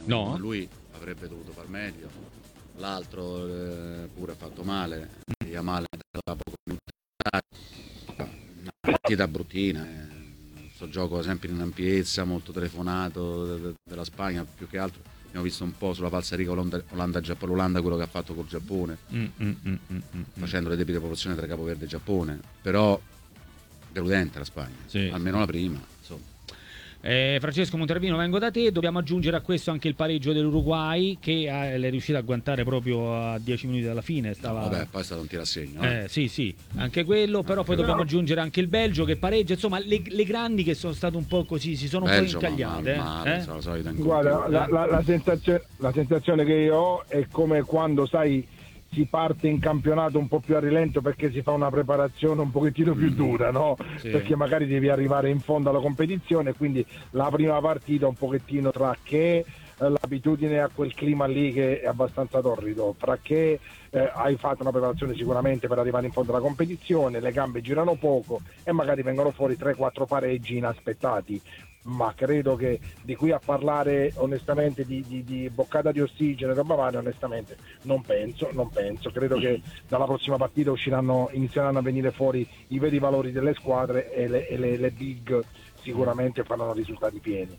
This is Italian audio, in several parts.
No? Lui avrebbe dovuto far meglio, l'altro pure ha fatto male, Yamal aveva poco minutaggio. Una partita bruttina. Sto gioco sempre in ampiezza, molto telefonato della Spagna, più che altro abbiamo visto un po' sulla falsariga Olanda quello che ha fatto col Giappone, facendo le debite proporzioni tra Capo Verde e Giappone, però deludente la Spagna, Sì, almeno sì. la prima, insomma. Francesco Montervino, vengo da te. Dobbiamo aggiungere a questo anche il pareggio dell'Uruguay, che è riuscito a agguantare proprio a 10 minuti dalla fine. No, vabbè, poi è stato un tirassegno. Sì, sì, anche quello. Però poi dobbiamo aggiungere anche il Belgio che pareggia. Insomma, le grandi che sono state un po' così, si sono Belgio, un po' incagliate. male, la solita Guarda, la sensazione che io ho è come quando, sai, si parte in campionato un po' più a rilento perché si fa una preparazione un pochettino più dura, no? Sì. Perché magari devi arrivare in fondo alla competizione, quindi la prima partita un pochettino tra che l'abitudine a quel clima lì che è abbastanza torrido, fra che hai fatto una preparazione sicuramente per arrivare in fondo alla competizione, le gambe girano poco e magari vengono fuori 3-4 pareggi inaspettati. Ma credo che di qui a parlare onestamente di boccata di ossigeno e roba varia, onestamente non penso. Credo che dalla prossima partita inizieranno a venire fuori i veri valori delle squadre e le big sicuramente faranno risultati pieni.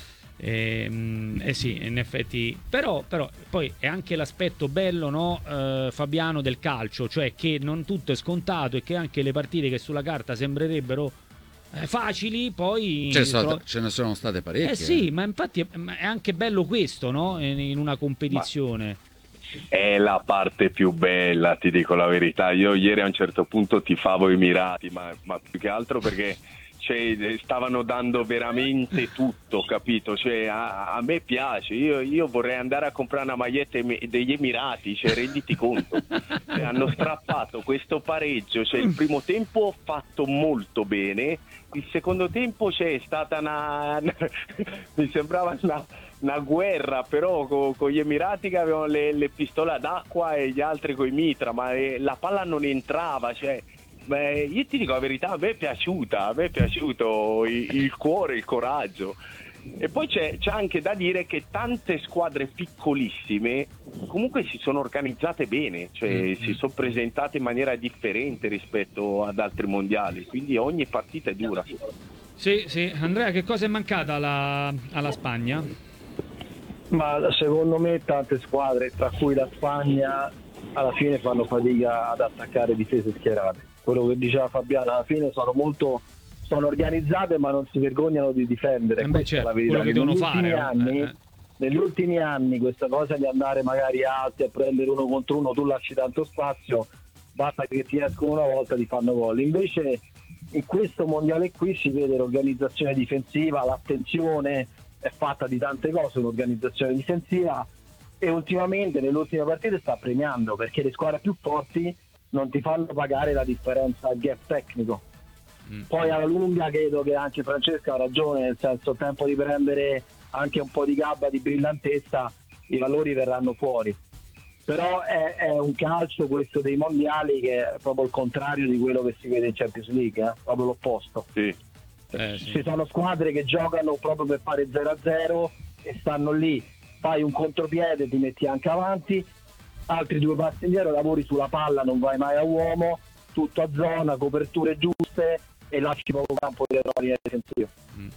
Sì, in effetti, però poi è anche l'aspetto bello, no, Fabiano, del calcio, cioè che non tutto è scontato e che anche le partite che sulla carta sembrerebbero facili, poi ce ne sono state parecchie. Sì, ma infatti è anche bello questo, no? In una competizione. È la parte più bella, ti dico la verità. Io ieri a un certo punto tifavo Emirati, ma più che altro perché stavano dando veramente tutto, capito? A me piace, io vorrei andare a comprare una maglietta degli Emirati, renditi conto. Hanno strappato questo pareggio, il primo tempo fatto molto bene, il secondo tempo c'è stata mi sembrava una guerra, però con gli Emirati che avevano le pistole d'acqua e gli altri con i mitra, ma la palla non entrava, io ti dico la verità, a me è piaciuto il cuore, il coraggio. E poi c'è anche da dire che tante squadre piccolissime comunque si sono organizzate bene, si sono presentate in maniera differente rispetto ad altri mondiali, quindi ogni partita è dura. Sì. Andrea, che cosa è mancata alla Spagna? Ma secondo me tante squadre, tra cui la Spagna, alla fine fanno fatica ad attaccare difese schierate. Quello che diceva Fabiano, alla fine sono organizzate ma non si vergognano di difendere. Certo, la verità. Quello che devono fare. Negli ultimi anni questa cosa di andare magari alti a prendere uno contro uno, tu lasci tanto spazio, basta che ti escono una volta ti fanno gol. Invece in questo mondiale qui si vede l'organizzazione difensiva, l'attenzione è fatta di tante cose, un'organizzazione difensiva, e ultimamente nelle ultime partite sta premiando, perché le squadre più forti non ti fanno pagare la differenza al gap tecnico. Poi alla lunga credo che anche Francesca ha ragione, nel senso, il tempo di prendere anche un po' di gabba, di brillantezza, i valori verranno fuori. Però è un calcio questo dei mondiali che è proprio il contrario di quello che si vede in Champions League, proprio l'opposto. Sì. Ci sono squadre che giocano proprio per fare 0-0 e stanno lì, fai un contropiede, ti metti anche avanti, altri due passi indietro, lavori sulla palla, non vai mai a uomo, tutto a zona, coperture giuste e lasci poco campo di errori difensivi.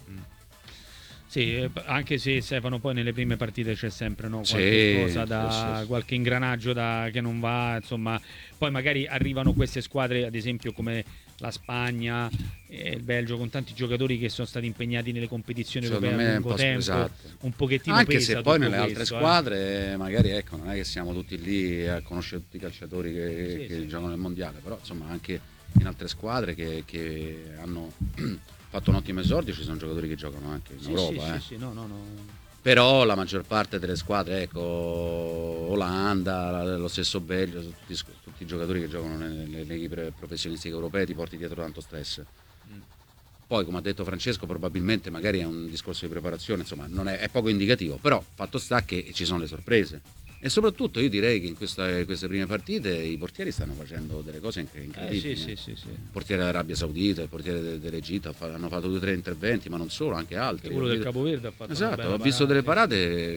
Sì, anche se Stefano poi nelle prime partite c'è sempre qualche cosa qualche ingranaggio che non va, insomma, poi magari arrivano queste squadre, ad esempio come la Spagna e il Belgio, con tanti giocatori che sono stati impegnati nelle competizioni europee a lungo tempo, un pochettino anche pesa se poi nelle questo, altre squadre magari non è che siamo tutti lì a conoscere tutti i calciatori che giocano nel mondiale, però insomma anche in altre squadre che hanno fatto un ottimo esordio ci sono giocatori che giocano anche in Europa. No. Però la maggior parte delle squadre, Olanda, lo stesso Belgio, tutti i giocatori che giocano nelle equipe professionistiche europee ti porti dietro tanto stress. Poi, come ha detto Francesco, probabilmente magari è un discorso di preparazione, insomma, è poco indicativo, però fatto sta che ci sono le sorprese. E soprattutto io direi che in queste prime partite i portieri stanno facendo delle cose incredibili. Sì. Il portiere dell'Arabia Saudita, il portiere dell'Egitto hanno fatto 2 o 3 interventi, ma non solo, anche altri. Quello del Capo Verde ha fatto ho visto delle parate